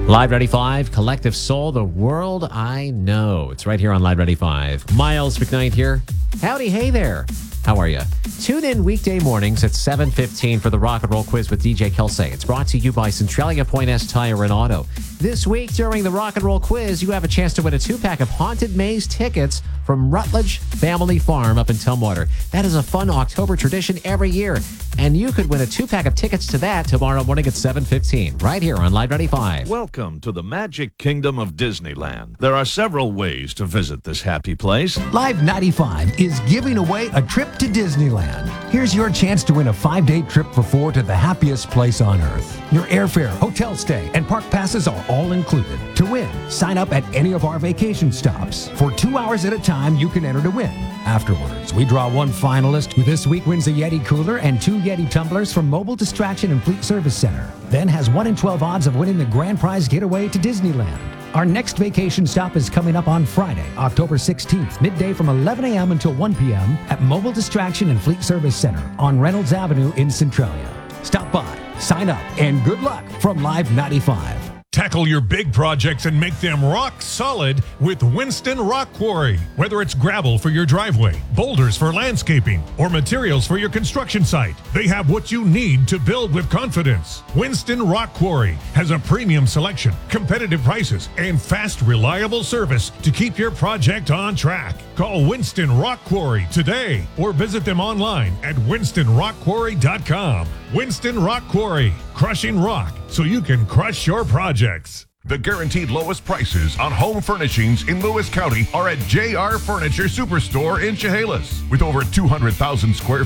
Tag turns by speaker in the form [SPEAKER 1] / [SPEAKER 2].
[SPEAKER 1] Live 95, Collective Soul, the world I know. It's right here on Live 95. Miles McKnight here. Howdy, hey there. How are you? Tune in weekday mornings at 7:15 for the Rock and Roll Quiz with DJ Kelsey. It's brought to you by Centralia Point S Tire and Auto. This week during the Rock and Roll Quiz, you have a chance to win a 2-pack of Haunted Maze tickets from Rutledge Family Farm up in Tumwater. That is a fun October tradition every year. And you could win a 2-pack of tickets to that tomorrow morning at 7:15, right here on Live 95.
[SPEAKER 2] Welcome to the Magic Kingdom of Disneyland. There are several ways to visit this happy place.
[SPEAKER 3] Live 95 is giving away a trip to Disneyland. Here's your chance to win a 5-day trip for 4 to the happiest place on earth. Your airfare, hotel stay, and park passes are all included. To win, sign up at any of our vacation stops. For 2 hours at a time, you can enter to win. Afterwards, we draw one finalist who this week wins a Yeti cooler and 2 Yeti tumblers from Mobile Distraction and Fleet Service Center. Then has 1 in 12 odds of winning the grand prize getaway to Disneyland. Our next vacation stop is coming up on Friday, October 16th, midday from 11 a.m. until 1 p.m. at Mobile Distraction and Fleet Service Center on Reynolds Avenue in Centralia. Stop by, sign up, and good luck from Live 95.
[SPEAKER 4] Tackle your big projects and make them rock solid with Winston Rock Quarry. Whether it's gravel for your driveway, boulders for landscaping, or materials for your construction site, they have what you need to build with confidence. Winston Rock Quarry has a premium selection, competitive prices, and fast, reliable service to keep your project on track. Call Winston Rock Quarry today or visit them online at winstonrockquarry.com. Winston Rock Quarry, crushing rock so you can crush your projects.
[SPEAKER 5] The guaranteed lowest prices on home furnishings in Lewis County are at JR Furniture Superstore in Chehalis. With over 200,000 square